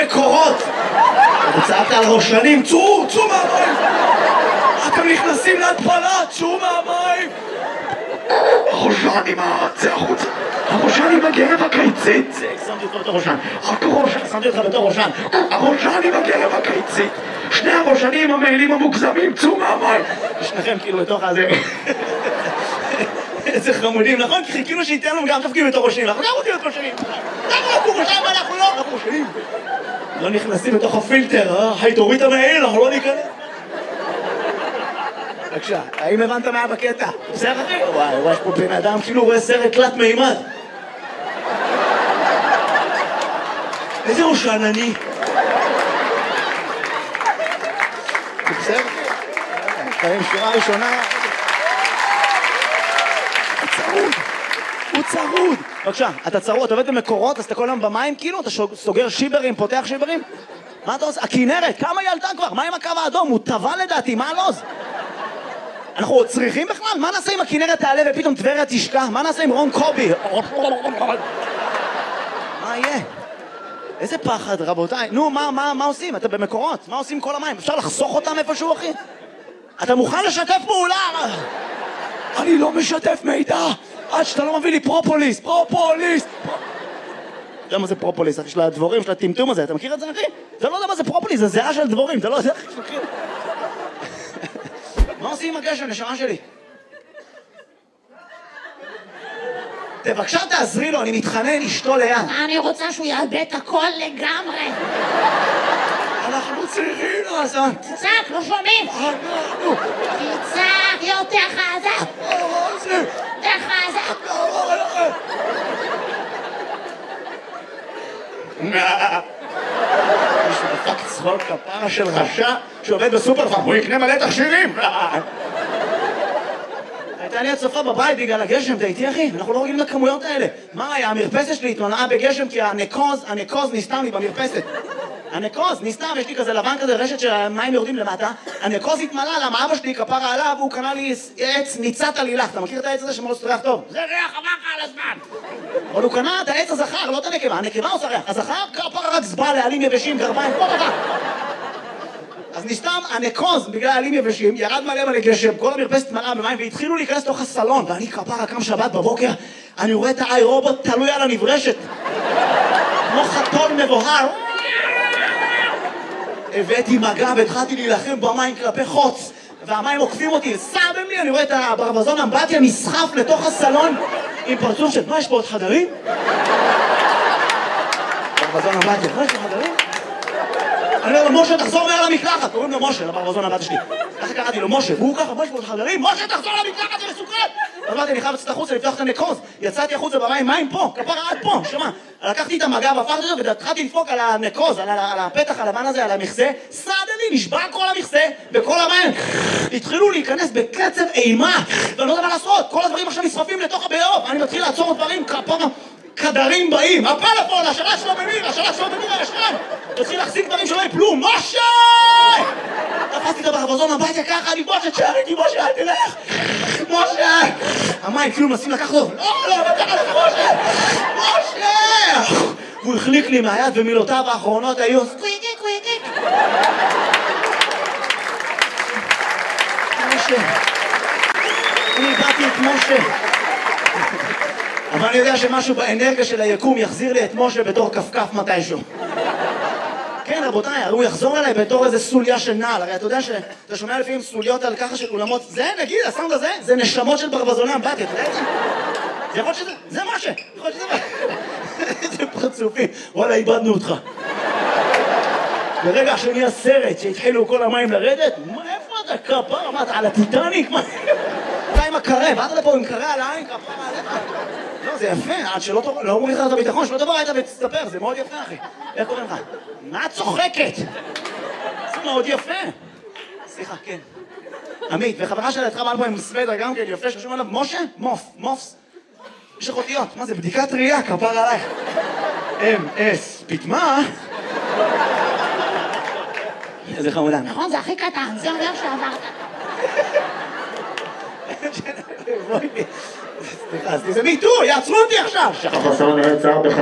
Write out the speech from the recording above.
מקורות! צעקת על ראשנים, צאו מהמים! אתם נכנסים להתפלה, צאו מהמים! הראשן צא החוצה! הראשן עם הגרב הקיצית! שמתי אותך בתור ראשן! שמתי אותך בתור ראשן! הראשן עם הגרב הקיצית! שני הראשנים המעילים המוגזמים, צאו מהמים! שניכם כאילו בתוך הזה... איזה חמודים, נכון? כי חיכינו שייתן לנו גם תפקיד בתור ראשנים, אנחנו גם רוצים להיות ראשנים! אנחנו ראשנים ואנחנו לא! אנחנו ראשנים! לא נכנסים לתוך הפילטר, היי תוריד את המעיל, אנחנו לא ניכנס! בבקשה, האם הבנת מה בקטע? בסדר אחי? וואי, יש פה בן אדם כאילו רואה סרט תלת מימד. איזה ראשן אני? בסדר? חיים שורה ראשונה. הוא צרוד. בבקשה, אתה צרוד, אתה עובד במקורות, אז אתה כל היום במים כאילו? אתה סוגר שיברים, פותח שיברים? מה אתה עושה? הכינרת, כמה היא עלתה כבר? מה עם הקו האדום? הוא טבע לדעתי, מה הלוז? אנחנו עוד צריכים בכלל? מה נעשה אם הכינרת תעלה ופתאום טבריה תשקע? מה נעשה עם רון קובי? מה יהיה? איזה פחד, רבותיי. נו, מה עושים? אתה במקורות. מה עושים כל המים? אפשר לחסוך אותם איפשהו, אחי? אתה מוכן לשתף פעולה? אני לא משתף מידע עד שאתה לא מביא לי פרופוליס. אתה יודע מה זה פרופוליס, אחי? של הדבורים, של הטמטום הזה. אתה מכיר את זה, אחי? אתה לא יודע מה זה פרופוליס, זה זהה של דבורים. אתה לא יודע, אחי, מכיר? מה עושים עם הגשם, נשמה שלי? בבקשה תעזרי לו, אני מתחנן, אשתו ליד. אני רוצה שהוא יאבד את הכל לגמרי. אנחנו צריכים לעשות. תצעק, לא שומעים. תצעק, יותר חזק. יותר חזק. מישהו דפק צחוק כפרה של רשע שעובד בסופרפארם, הוא יקנה מלא תכשירים. הייתה לי הצופה בבית בגלל הגשם, אתה איתי אחי? אנחנו לא רגילים לכמויות האלה. מה היה? המרפסת שלי התמלאה בגשם כי הנקוז נסתם לי במרפסת. הנקוז נסתם, יש לי כזה לבן כזה, רשת שהמים יורדים למטה. הנקוז התמלא, למה אבא שלי כפרה עליו, הוא קנה לי עץ ניצת עלילך. אתה מכיר את העץ הזה שמאוד ריח טוב? זה ריח עבר לך על הזמן. אבל הוא קנה את העץ הזכר, לא את הנקבה. הנקבה עושה ריח. הזכר כפרה רק זבא לעלים יבשים, גרביים, פה דבר. אז נסתם הנקוז בגלל עלים יבשים, ירד מלא גשם, כל המרפסת מלאה במים והתחילו להיכנס לתוך הסלון ואני כפרה קם שבת בבוקר, אני רואה את האי רובוט תלוי על הנברשת כמו חתול מבוהר. הבאתי מגע והתחלתי להילחם במים כלפי חוץ והמים עוקפים אותי, סתם לי, אני רואה את הברווזון אמבטיה נסחף לתוך הסלון עם פרצוף של מה יש פה עוד חדרים? ברווזון אמבטיה, מה יש פה חדרים? אני אומר לו, משה, תחזור מהר למקלחת. קוראים לו משה, לברווזון הבת שלי. ככה קראתי לו, משה, והוא ככה, משה, חברים, משה, תחזור למקלחת, זה מסוכן! אז אמרתי, אני חייב לצאת החוצה, לפתוח את הנקוז. יצאתי החוצה במים, מים פה, כפרה עד פה, שמע. לקחתי את המגע והפכתי אותו, והתחלתי לדפוק על הנקוז, על הפתח הלבן הזה, על המכסה. סעדני, נשבע כל המכסה, בכל המים. התחילו להיכנס בקצב אימה, ואני לא יודע מה לעשות. כל הדברים עכשיו נשרפים לתוך הבאוב. אני מתחיל לעצור דברים, כפרה. כדרים באים, הפלאפון, השלט שלו במיר הרשם, תתחיל להחזיק דברים שלא יפלו, משה! תפסתי את הברווזון הביתה ככה, אני משה, תשאר איתי, משה, אל תלך! משה! המים כאילו מנסים לקחת לו, לא, תקח לך, משה! משה! הוא החליק לי מהיד ומילותיו האחרונות היו קוויקיק. משה! אני איבדתי את משה! אבל אני יודע שמשהו באנרגיה של היקום יחזיר לי את משה בתור כפכף מתישהו. כן, רבותיי, הוא יחזור אליי בתור איזה סוליה של נעל. הרי אתה יודע שאתה שומע לפעמים סוליות על ככה של אולמות. זה, נגיד, הסאונד הזה, זה נשמות של ברווזוני אמבטיה, אתה יודע את זה? זה יכול להיות שזה, זה משה, יכול להיות שזה... איזה פרצופים, וואלה, איבדנו אותך. ברגע שנהיה סרט שהתחילו כל המים לרדת, איפה אתה כפר? מה, אתה על הטיטניק? אתה עם הקרה, באת לפה עם קרה על העין, כפר עליך. לא, זה יפה, עד שלא אומרים לך את הביטחון, שלא תבוא היית ותסתפר, זה מאוד יפה, אחי. איך קוראים לך? מה את צוחקת? זה מאוד יפה. סליחה, כן. עמית, וחברה שלה התחרה מעל פה עם סוודר גם כן, יפה, שחשוב עליו, משה? מופס. יש לך אותיות, מה זה? בדיקת ראייה, כפר עלייך. MS, פתמה? איזה חמודה. נכון, זה הכי קטן, זה אומר שעברת. סליחה, זה מיטו, יעצרו אותי עכשיו! שחר חסון נעצר